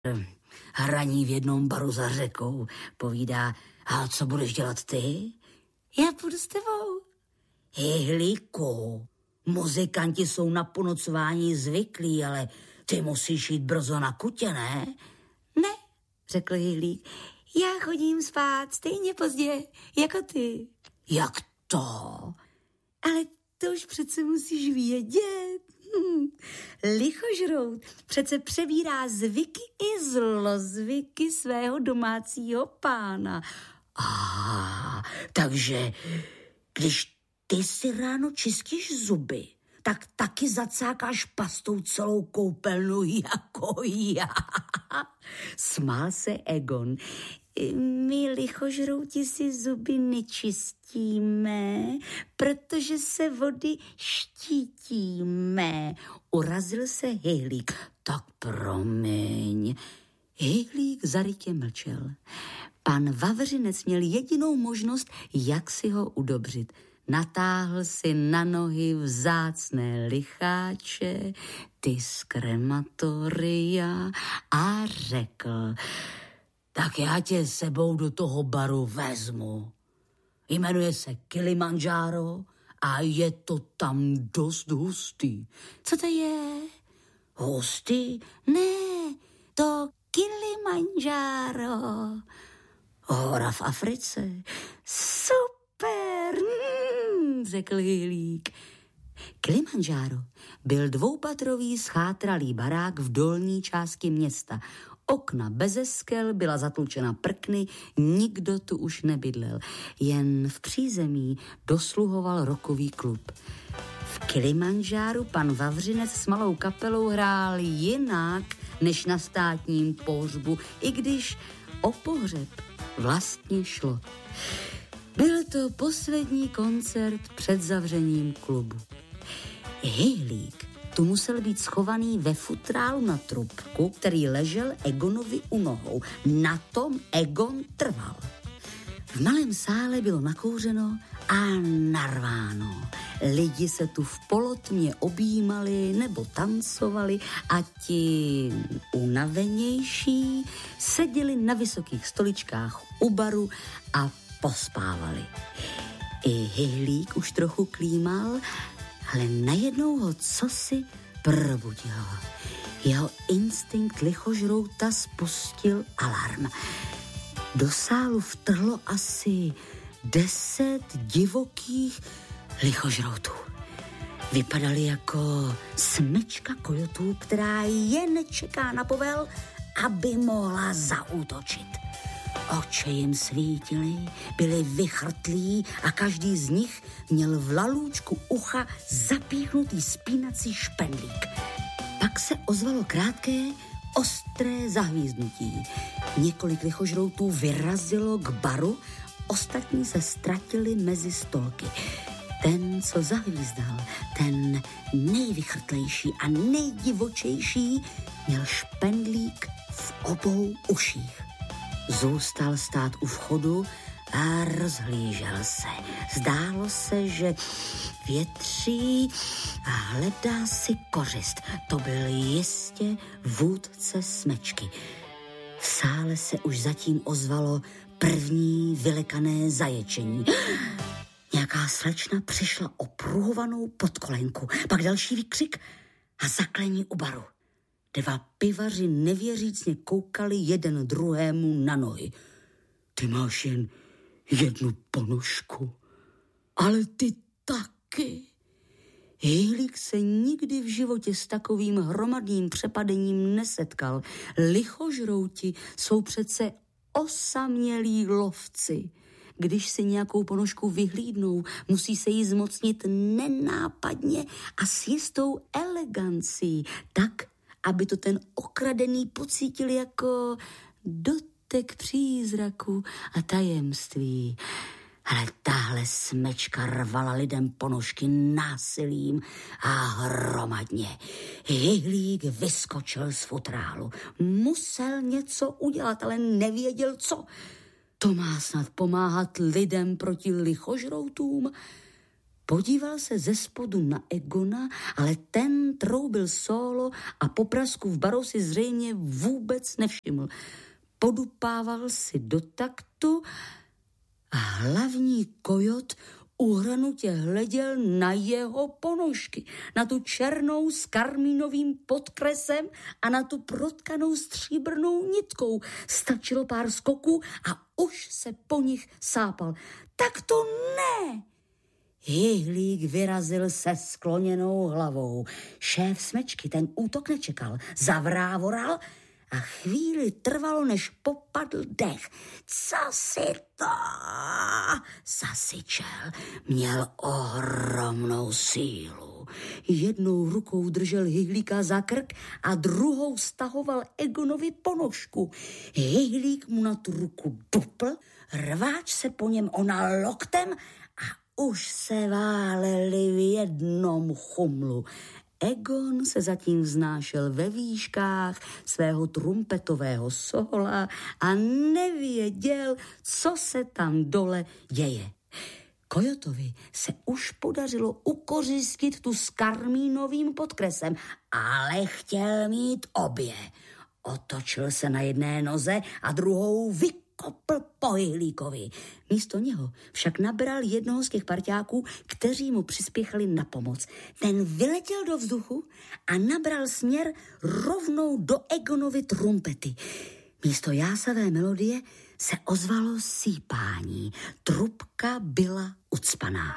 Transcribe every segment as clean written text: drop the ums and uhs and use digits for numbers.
hraní v jednom baru za řekou. Povídá, a co budeš dělat ty? Já půjdu s tebou. Hyhlíku, muzikanti jsou na ponocování zvyklí, ale ty musíš jít brzo na kutě, ne? Ne, řekl Hyhlík. Já chodím spát stejně pozdě, jako ty. Jak to? Ale to už přece musíš vědět. Lichožrout přece přebírá zvyky i zlozvyky svého domácího pána. Takže když ty si ráno čistíš zuby, tak taky zacákáš pastou celou koupelnu jako já. Smál se Egon. My lichožrouti si zuby nečistíme, protože se vody štítíme. Urazil se Hyhlík. Tak promiň. Hyhlík zarytě mlčel. Pan Vavřinec měl jedinou možnost, jak si ho udobřit. Natáhl si na nohy vzácné licháče, ty z krematoria a řekl: tak já tě sebou do toho baru vezmu. Jmenuje se Kilimanjaro a je to tam dost hustý. Co to je? Hustý? Ne, to Kilimanjaro. Hora v Africe. Super, řekl Hyhlík. Kilimanjaro byl dvoupatrový schátralý barák v dolní části města. Okna beze skel, byla zatlučena prkny, nikdo tu už nebydlel. Jen v přízemí dosluhoval rockový klub. V Kilimanjáru pan Vavřinec s malou kapelou hrál jinak než na státním pohřbu, i když o pohřeb vlastně šlo. Byl to poslední koncert před zavřením klubu. Hyhlík tu musel být schovaný ve futrálu na trubku, který ležel Egonovi u nohou. Na tom Egon trval. V malém sále bylo nakouřeno a narváno. Lidi se tu v polotmě objímali nebo tancovali a ti unavenější seděli na vysokých stoličkách u baru a pospávali. I Hyhlík už trochu klímal, ale najednou ho cosi probudilo. Jeho instinkt lichožrouta spustil alarm. Do sálu vtrhlo asi 10 divokých lichožroutů. Vypadali jako smečka kojotů, která jen čeká na povel, aby mohla zaútočit. Oči jim svítily, byli vychrtlí a každý z nich měl v lalůčku ucha zapíchnutý spínací špendlík. Pak se ozvalo krátké, ostré zahvízdnutí. Několik lichožroutů vyrazilo k baru, ostatní se ztratili mezi stolky. Ten, co zahvízdal, ten nejvychrtlejší a nejdivočejší, měl špendlík v obou uších. Zůstal stát u vchodu a rozhlížel se. Zdálo se, že větří a hledá si kořist. To byl jistě vůdce smečky. V sále se už zatím ozvalo první vylekané zaječení. Nějaká slečna přišla o pruhovanou podkolenku, pak další výkřik a zaklení u baru. 2 pivaři nevěřícně koukali jeden druhému na nohy. Ty máš jen 1 ponožku, ale ty taky. Hyhlík se nikdy v životě s takovým hromadným přepadením nesetkal. Lichožrouti jsou přece osamělí lovci. Když si nějakou ponožku vyhlídnou, musí se jí zmocnit nenápadně a s jistou elegancí, tak, aby to ten okradený pocítil jako dotek přízraku a tajemství. Ale tahle smečka rvala lidem ponožky násilím a hromadně. Hyhlík vyskočil z futrálu. Musel něco udělat, ale nevěděl co. To má snad pomáhat lidem proti lichožroutům? Podíval se ze spodu na Egona, ale ten troubil sólo a po prasku v baru si zřejmě vůbec nevšiml. Podupával si do taktu a hlavní kojot uhranutě hleděl na jeho ponožky, na tu černou s karmínovým podkresem a na tu protkanou stříbrnou nitkou. Stačilo pár skoků a už se po nich sápal. Tak to ne! Hyhlík vyrazil se skloněnou hlavou. Šéf smečky ten útok nečekal, zavrávoral a chvíli trvalo, než popadl dech. Co si to? Zasyčel. Měl ohromnou sílu. Jednou rukou držel Hyhlíka za krk a druhou stahoval Egonovi ponožku. Hyhlík mu na tu ruku dupl, rváč se po něm onal loktem a už se váleli v jednom chumlu. Egon se zatím vznášel ve výškách svého trumpetového sola a nevěděl, co se tam dole děje. Kojotovi se už podařilo ukořistit tu s karmínovým podkresem, ale chtěl mít obě. Otočil se na jedné noze a druhou vykopl po Hyhlíkovi. Místo něho však nabral jednoho z těch parťáků, kteří mu přispěchali na pomoc. Ten vyletěl do vzduchu a nabral směr rovnou do Egonovy trumpety. Místo jásavé melodie se ozvalo sípání. Trubka byla ucpaná.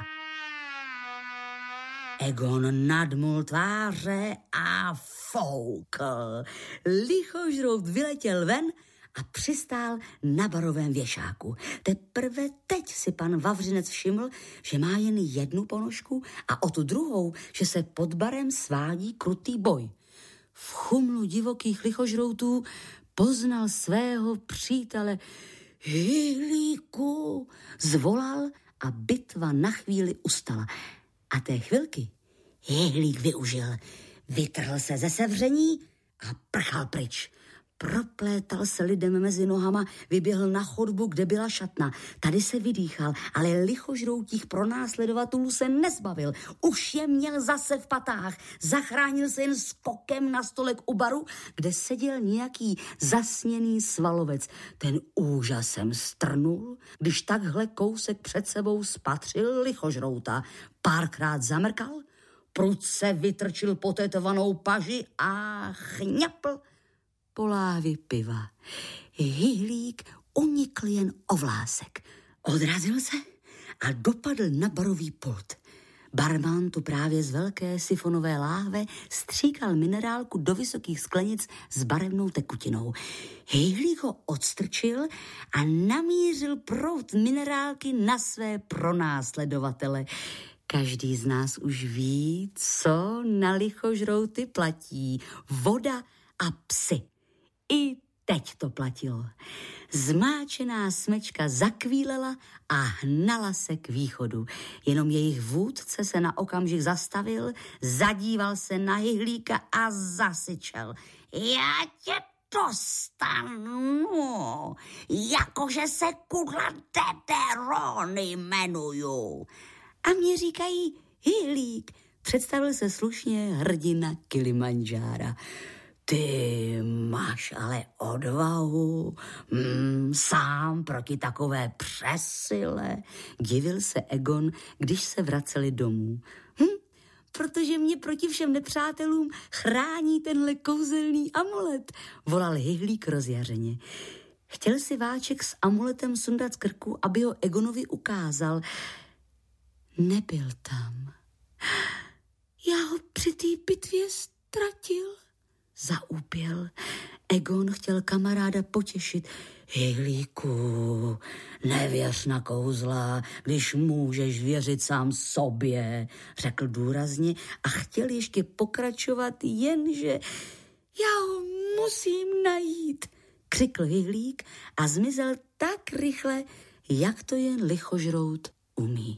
Egon nadmul tváře a foukl. Lichožrout vyletěl ven a přistál na barovém věšáku. Teprve teď si pan Vavřinec všiml, že má jen jednu ponožku a o tu druhou, že se pod barem svádí krutý boj. V chumlu divokých lichožroutů poznal svého přítele. Hyhlíku, zvolal a bitva na chvíli ustala. A té chvilky Hyhlík využil. Vytrhl se ze sevření a prchal pryč. Proplétal se lidem mezi nohama, vyběhl na chodbu, kde byla šatna. Tady se vydýchal, ale lichožroutích pronásledovatelů se nezbavil. Už je měl zase v patách. Zachránil se jen skokem na stolek u baru, kde seděl nějaký zasněný svalovec. Ten úžasem strnul, když takhle kousek před sebou spatřil lichožrouta. Párkrát zamrkal, prudce vytrčil potetovanou paži a chňapl po lávi piva. Hyhlík unikl jen o vlásek. Odrazil se a dopadl na barový pult. Barman tu právě z velké sifonové láhve stříkal minerálku do vysokých sklenic s barevnou tekutinou. Hyhlík ho odstrčil a namířil proud minerálky na své pronásledovatele. Každý z nás už ví, co na lichožrouty platí. Voda a psy. I teď to platilo. Zmáčená smečka zakvílela a hnala se k východu. Jenom jejich vůdce se na okamžik zastavil, zadíval se na Hyhlíka a zasyčel. Já tě dostanu, jakože se kudla Dederon jmenuju. A mě říkají Hyhlík, představil se slušně hrdina Kilimandžára. Ty máš ale odvahu, sám proti takové přesile, divil se Egon, když se vraceli domů. Protože mě proti všem nepřátelům chrání tenhle kouzelný amulet, volal Hyhlík rozjařeně. Chtěl si váček s amuletem sundat z krku, aby ho Egonovi ukázal. Nebyl tam. Já ho při té bitvě ztratil. Zaúpěl. Egon chtěl kamaráda potěšit. Hyhlíku, nevěř na kouzla, když můžeš věřit sám sobě, řekl důrazně a chtěl ještě pokračovat, jenže já ho musím najít, křikl Hyhlík a zmizel tak rychle, jak to jen lichožrout umí.